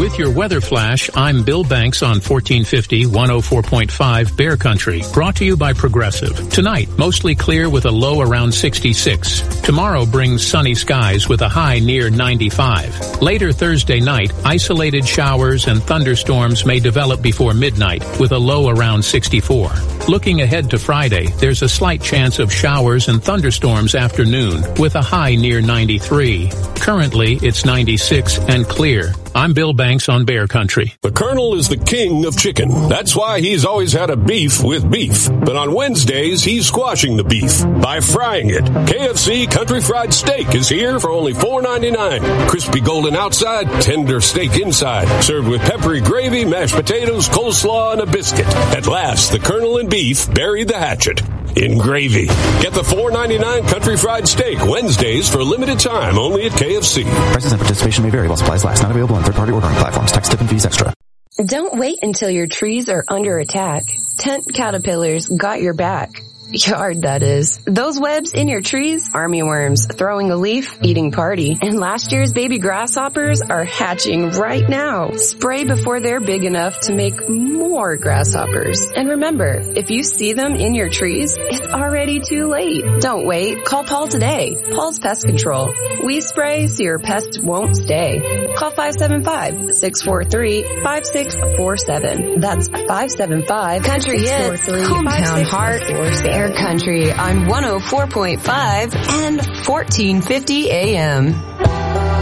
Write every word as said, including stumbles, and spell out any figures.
With your weather flash, I'm Bill Banks on fourteen fifty, one oh four point five Bear Country, brought to you by Progressive. Tonight, mostly clear with a low around sixty-six. Tomorrow brings sunny skies with a high near ninety-five. Later Thursday night, isolated showers and thunderstorms may develop before midnight with a low around sixty-four. Looking ahead to Friday, there's a slight chance of showers and thunderstorms afternoon with a high near ninety-three. Currently, it's ninety-six and clear. I'm Bill Banks on Bear Country. The Colonel is the king of chicken. That's why he's always had a beef with beef. But on Wednesdays, he's squashing the beef by frying it. K F C Country Fried Steak is here for only four ninety-nine. Crispy golden outside, tender steak inside. Served with peppery gravy, mashed potatoes, coleslaw, and a biscuit. At last, the Colonel and beef buried the hatchet in gravy. Get the four ninety-nine Country Fried Steak Wednesdays for a limited time only at K F C. Prices and participation may vary while supplies last. Not available on third-party ordering platforms. Tax, tip, and fees extra. Don't wait until your trees are under attack. Tent Caterpillars got your back. Yard, that is. Those webs in your trees, army worms throwing a leaf, eating party. And last year's baby grasshoppers are hatching right now. Spray before they're big enough to make more grasshoppers. And remember, if you see them in your trees, it's already too late. Don't wait. Call Paul today. Paul's Pest Control. We spray so your pests won't stay. Call five seven five, six four three, five six four seven. That's five seven five, Country Hits, Hometown Heart, Bear Country on one oh four point five and fourteen fifty A M.